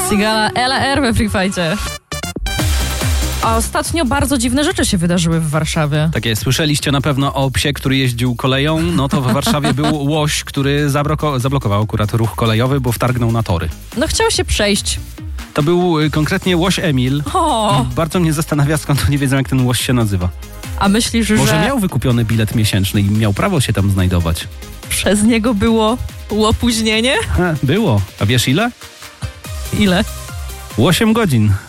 Sigala LR we Free Fightie. A ostatnio bardzo dziwne rzeczy się wydarzyły w Warszawie. Takie, słyszeliście na pewno o psie, który jeździł koleją? No to w Warszawie był łoś, który zablokował akurat ruch kolejowy, bo wtargnął na tory. No chciał się przejść. To był konkretnie łoś Emil. O! Bardzo mnie zastanawia, skąd nie wiedzą, jak ten łoś się nazywa. A myślisz, Może że miał wykupiony bilet miesięczny i miał prawo się tam znajdować? przez niego było opóźnienie? Było. A wiesz ile? Ile? 8 godzin.